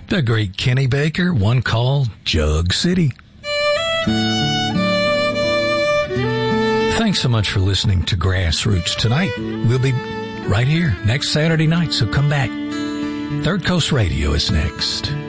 The great Kenny Baker, one call, Jug City. Thanks so much for listening to Grassroots tonight. We'll be right here next Saturday night, so come back. Third Coast Radio is next.